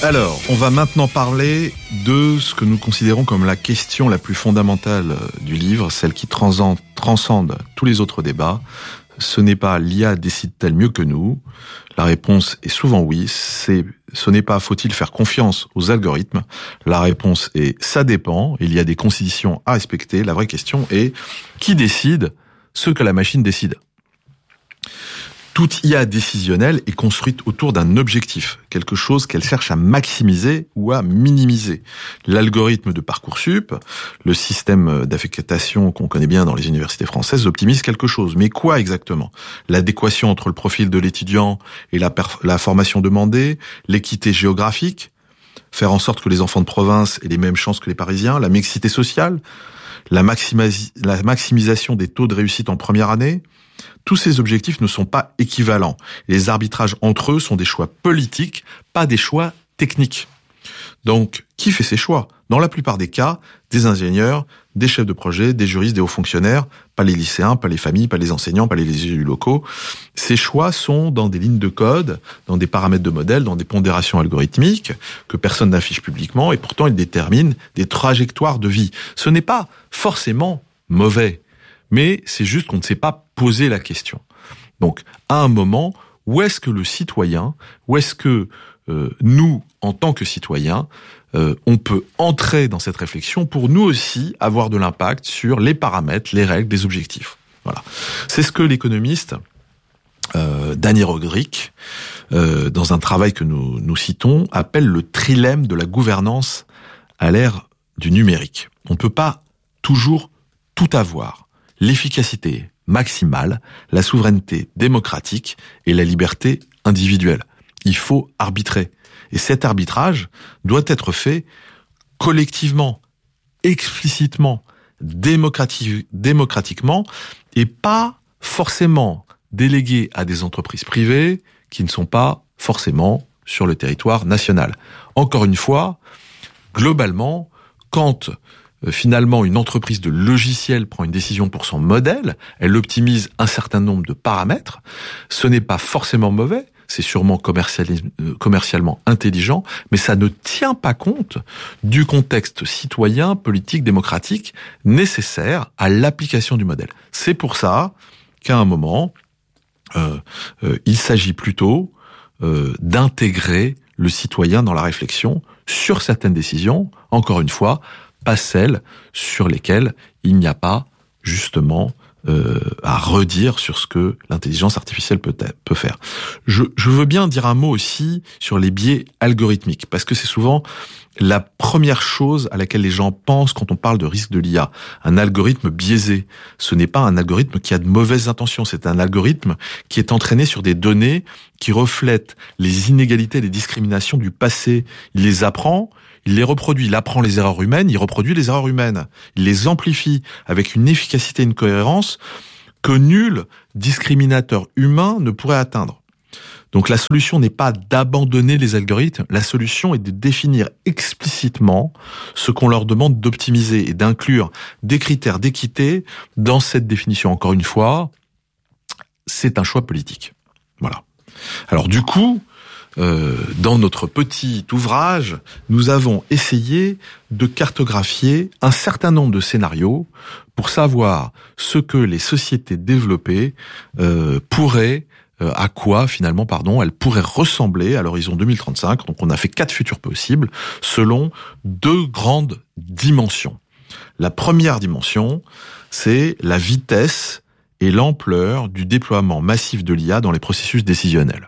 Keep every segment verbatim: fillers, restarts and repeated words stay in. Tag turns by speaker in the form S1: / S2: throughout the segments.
S1: Alors, on va maintenant parler de ce que nous considérons comme la question la plus fondamentale du livre, celle qui transcende, transcende tous les autres débats. Ce n'est pas l'I A décide-t-elle mieux que nous? La réponse est souvent oui. C'est, ce n'est pas faut-il faire confiance aux algorithmes? La réponse est ça dépend. Il y a des conditions à respecter. La vraie question est qui décide ce que la machine décide? Toute I A décisionnelle est construite autour d'un objectif, quelque chose qu'elle cherche à maximiser ou à minimiser. L'algorithme de Parcoursup, le système d'affectation qu'on connaît bien dans les universités françaises, optimise quelque chose. Mais quoi exactement? L'adéquation entre le profil de l'étudiant et la, perf- la formation demandée, l'équité géographique, faire en sorte que les enfants de province aient les mêmes chances que les Parisiens, la mixité sociale, la, maximasi- la maximisation des taux de réussite en première année. Tous ces objectifs ne sont pas équivalents. Les arbitrages entre eux sont des choix politiques, pas des choix techniques. Donc, qui fait ces choix? Dans la plupart des cas, des ingénieurs, des chefs de projet, des juristes, des hauts fonctionnaires, pas les lycéens, pas les familles, pas les enseignants, pas les élus locaux. Ces choix sont dans des lignes de code, dans des paramètres de modèle, dans des pondérations algorithmiques que personne n'affiche publiquement et pourtant ils déterminent des trajectoires de vie. Ce n'est pas forcément mauvais, mais c'est juste qu'on ne sait pas poser la question. Donc, à un moment, où est-ce que le citoyen, où est-ce que euh, nous, en tant que citoyens, euh, on peut entrer dans cette réflexion pour nous aussi avoir de l'impact sur les paramètres, les règles, les objectifs. Voilà. C'est ce que l'économiste euh, Danny Rodrik, euh, dans un travail que nous, nous citons, appelle le trilemme de la gouvernance à l'ère du numérique. On ne peut pas toujours tout avoir. L'efficacité maximale, la souveraineté démocratique et la liberté individuelle. Il faut arbitrer. Et cet arbitrage doit être fait collectivement, explicitement, démocrati- démocratiquement, et pas forcément délégué à des entreprises privées qui ne sont pas forcément sur le territoire national. Encore une fois, globalement, quand finalement, une entreprise de logiciels prend une décision pour son modèle, elle optimise un certain nombre de paramètres, ce n'est pas forcément mauvais, c'est sûrement commercialement intelligent, mais ça ne tient pas compte du contexte citoyen, politique, démocratique nécessaire à l'application du modèle. C'est pour ça qu'à un moment, euh, euh, il s'agit plutôt euh, d'intégrer le citoyen dans la réflexion sur certaines décisions, encore une fois, pas celles sur lesquelles il n'y a pas justement euh, à redire sur ce que l'intelligence artificielle peut, peut faire. Je, je veux bien dire un mot aussi sur les biais algorithmiques, parce que c'est souvent la première chose à laquelle les gens pensent quand on parle de risque de l'I A. Un algorithme biaisé, ce n'est pas un algorithme qui a de mauvaises intentions, c'est un algorithme qui est entraîné sur des données qui reflètent les inégalités et les discriminations du passé. Il les apprend, il les reproduit, il apprend les erreurs humaines, il reproduit les erreurs humaines. Il les amplifie avec une efficacité et une cohérence que nul discriminateur humain ne pourrait atteindre. Donc la solution n'est pas d'abandonner les algorithmes, la solution est de définir explicitement ce qu'on leur demande d'optimiser et d'inclure des critères d'équité dans cette définition. Encore une fois, c'est un choix politique. Voilà. Alors du coup, Euh, dans notre petit ouvrage, nous avons essayé de cartographier un certain nombre de scénarios pour savoir ce que les sociétés développées euh, pourraient, euh, à quoi finalement, pardon, elles pourraient ressembler à l'horizon deux mille trente-cinq. Donc on a fait quatre futurs possibles selon deux grandes dimensions. La première dimension, c'est la vitesse et l'ampleur du déploiement massif de l'I A dans les processus décisionnels.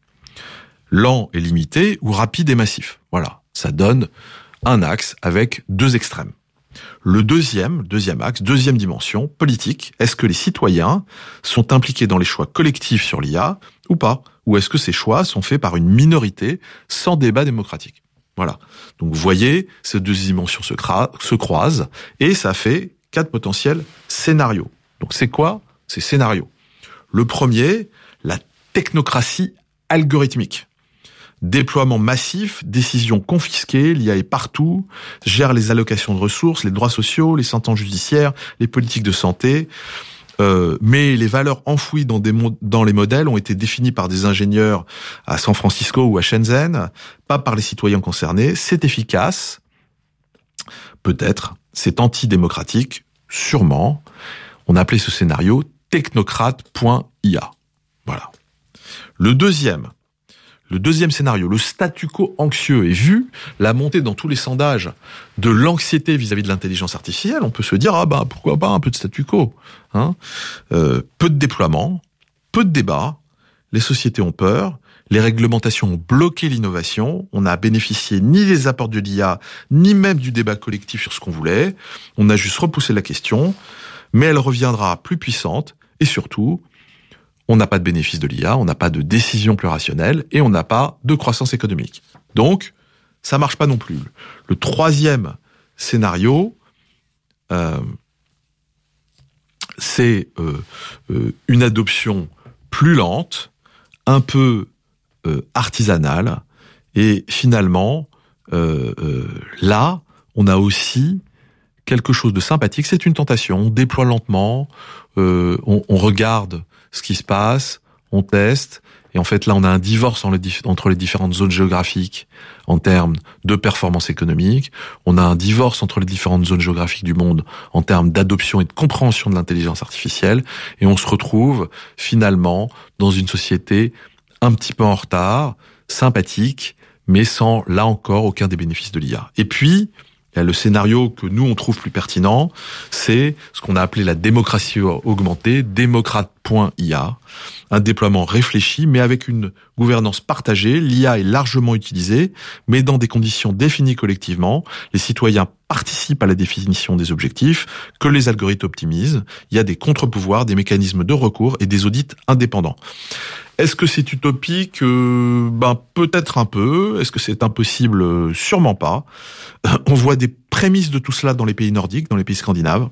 S1: Lent et limité ou rapide et massif. Voilà, ça donne un axe avec deux extrêmes. Le deuxième, deuxième axe, deuxième dimension, politique, est-ce que les citoyens sont impliqués dans les choix collectifs sur l'I A ou pas? Ou est-ce que ces choix sont faits par une minorité sans débat démocratique? Voilà. Donc vous voyez, ces deux dimensions se, cra- se croisent et ça fait quatre potentiels scénarios. Donc c'est quoi ces scénarios? Le premier, la technocratie algorithmique. Déploiement massif, décisions confisquées, l'I A est partout, gère les allocations de ressources, les droits sociaux, les sentences judiciaires, les politiques de santé. Euh, mais les valeurs enfouies dans, des mo- dans les modèles ont été définies par des ingénieurs à San Francisco ou à Shenzhen, pas par les citoyens concernés. C'est efficace, peut-être. C'est antidémocratique, sûrement. On a appelé ce scénario technocrate point I A. Voilà. Le deuxième, le deuxième scénario, le statu quo anxieux, et vu la montée dans tous les sondages de l'anxiété vis-à-vis de l'intelligence artificielle, on peut se dire, ah bah, pourquoi pas un peu de statu quo, hein, euh, peu de déploiement, peu de débat, les sociétés ont peur, les réglementations ont bloqué l'innovation, on n'a bénéficié ni des apports de l'I A, ni même du débat collectif sur ce qu'on voulait, on a juste repoussé la question, mais elle reviendra plus puissante, et surtout, on n'a pas de bénéfice de l'I A, on n'a pas de décision plus rationnelle, et on n'a pas de croissance économique. Donc, ça marche pas non plus. Le troisième scénario, euh, c'est euh, euh, une adoption plus lente, un peu euh, artisanale, et finalement, euh, euh, là, on a aussi quelque chose de sympathique, c'est une tentation, on déploie lentement, euh, on, on regarde ce qui se passe, on teste, et en fait là on a un divorce entre les différentes zones géographiques en termes de performance économique, on a un divorce entre les différentes zones géographiques du monde en termes d'adoption et de compréhension de l'intelligence artificielle, et on se retrouve finalement dans une société un petit peu en retard, sympathique, mais sans là encore aucun des bénéfices de l'I A. Et puis, le scénario que nous, on trouve plus pertinent, c'est ce qu'on a appelé la démocratie augmentée, démocrate point I A, un déploiement réfléchi, mais avec une gouvernance partagée. L'I A est largement utilisée, mais dans des conditions définies collectivement. Les citoyens participent à la définition des objectifs que les algorithmes optimisent. Il y a des contre-pouvoirs, des mécanismes de recours et des audits indépendants. Est-ce que c'est utopique ? euh, Ben peut-être un peu. Est-ce que c'est impossible ? Sûrement pas. On voit des prémices de tout cela dans les pays nordiques, dans les pays scandinaves.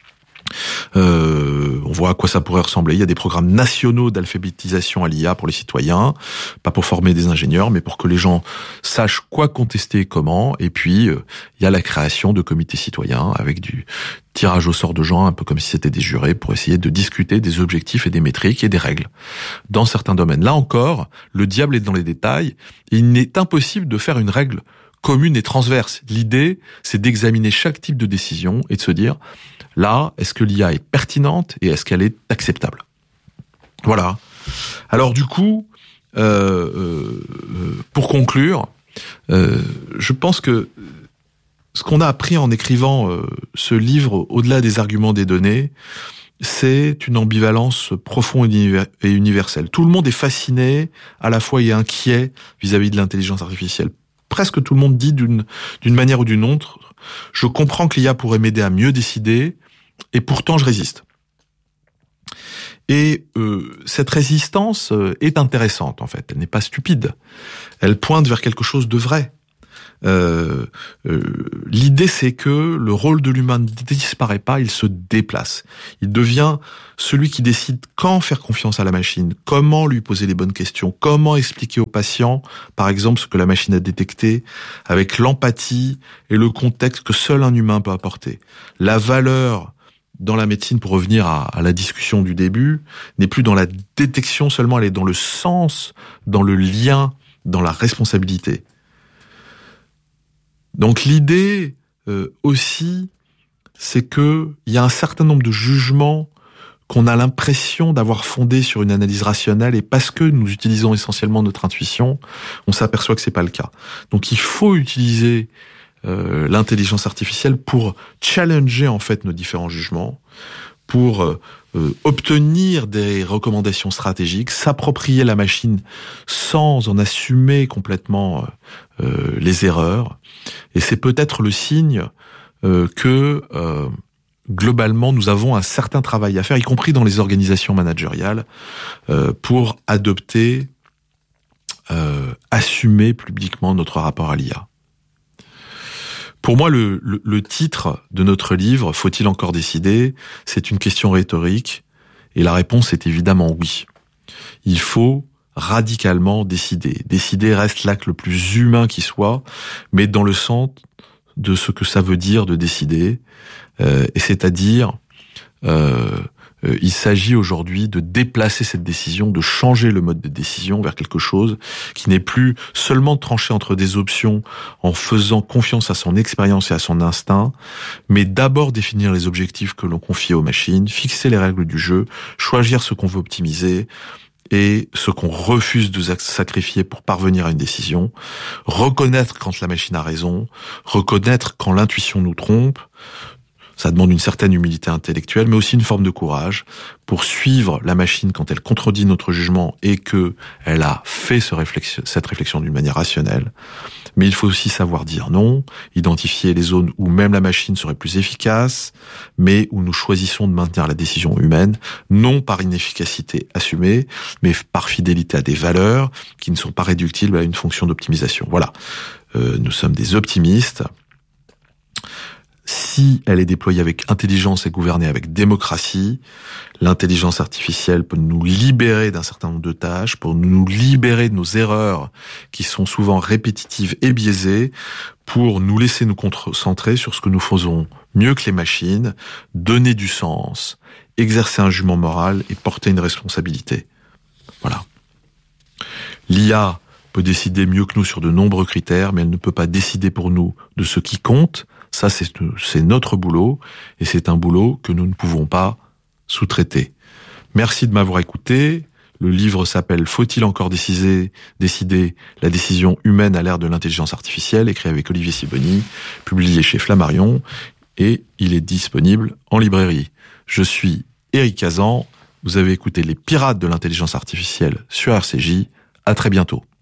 S1: Euh, on voit à quoi ça pourrait ressembler. Il y a des programmes nationaux d'alphabétisation à l'I A pour les citoyens, pas pour former des ingénieurs, mais pour que les gens sachent quoi contester et comment. Et puis, euh, il y a la création de comités citoyens avec du tirage au sort de gens, un peu comme si c'était des jurés, pour essayer de discuter des objectifs et des métriques et des règles. Dans certains domaines, là encore, le diable est dans les détails. Il n'est impossible de faire une règle commune et transverse. L'idée, c'est d'examiner chaque type de décision et de se dire, là, est-ce que l'I A est pertinente et est-ce qu'elle est acceptable ? Voilà. Alors du coup, euh, euh, pour conclure, euh, je pense que ce qu'on a appris en écrivant euh, ce livre, au-delà des arguments des données, c'est une ambivalence profonde et universelle. Tout le monde est fasciné, à la fois et inquiet vis-à-vis de l'intelligence artificielle. Presque tout le monde dit d'une d'une manière ou d'une autre, je comprends que l'I A pourrait m'aider à mieux décider, et pourtant je résiste. Et euh, cette résistance est intéressante en fait, elle n'est pas stupide. Elle pointe vers quelque chose de vrai. Euh, euh, l'idée c'est que le rôle de l'humain ne disparaît pas, il se déplace. Il devient celui qui décide quand faire confiance à la machine, comment lui poser les bonnes questions, comment expliquer au patient, par exemple, ce que la machine a détecté, avec l'empathie et le contexte que seul un humain peut apporter. La valeur dans la médecine, pour revenir à, à la discussion du début, n'est plus dans la détection seulement, elle est dans le sens, dans le lien, dans la responsabilité. Donc l'idée euh, aussi, c'est que il y a un certain nombre de jugements qu'on a l'impression d'avoir fondés sur une analyse rationnelle, et parce que nous utilisons essentiellement notre intuition, on s'aperçoit que c'est pas le cas. Donc il faut utiliser euh, l'intelligence artificielle pour challenger en fait nos différents jugements, pour euh, euh, obtenir des recommandations stratégiques, s'approprier la machine sans en assumer complètement euh, les erreurs. Et c'est peut-être le signe euh, que euh, globalement nous avons un certain travail à faire, y compris dans les organisations managériales, euh, pour adopter, euh, assumer publiquement notre rapport à l'I A. Pour moi, le, le, le titre de notre livre, « Faut-il encore décider ?», c'est une question rhétorique, et la réponse est évidemment oui. Il faut radicalement décider. Décider reste l'acte le plus humain qui soit, mais dans le sens de ce que ça veut dire de décider, euh, et c'est-à-dire euh, Euh, il s'agit aujourd'hui de déplacer cette décision, de changer le mode de décision vers quelque chose qui n'est plus seulement de trancher entre des options en faisant confiance à son expérience et à son instinct, mais d'abord définir les objectifs que l'on confie aux machines, fixer les règles du jeu, choisir ce qu'on veut optimiser et ce qu'on refuse de sacrifier pour parvenir à une décision, reconnaître quand la machine a raison, reconnaître quand l'intuition nous trompe. Ça demande une certaine humilité intellectuelle, mais aussi une forme de courage pour suivre la machine quand elle contredit notre jugement et que elle a fait ce réflexion, cette réflexion d'une manière rationnelle. Mais il faut aussi savoir dire non, identifier les zones où même la machine serait plus efficace, mais où nous choisissons de maintenir la décision humaine, non par inefficacité assumée, mais par fidélité à des valeurs qui ne sont pas réductibles à une fonction d'optimisation. Voilà, euh, nous sommes des optimistes. Si elle est déployée avec intelligence et gouvernée avec démocratie, l'intelligence artificielle peut nous libérer d'un certain nombre de tâches, pour nous libérer de nos erreurs qui sont souvent répétitives et biaisées, pour nous laisser nous concentrer sur ce que nous faisons mieux que les machines, donner du sens, exercer un jugement moral et porter une responsabilité. Voilà. L'I A peut décider mieux que nous sur de nombreux critères, mais elle ne peut pas décider pour nous de ce qui compte. Ça, c'est, c'est notre boulot, et c'est un boulot que nous ne pouvons pas sous-traiter. Merci de m'avoir écouté. Le livre s'appelle « Faut-il encore décider, décider la décision humaine à l'ère de l'intelligence artificielle ?» écrit avec Olivier Sibony, publié chez Flammarion, et il est disponible en librairie. Je suis Éric Cazan, vous avez écouté Les Pirates de l'intelligence artificielle sur R C J. À très bientôt.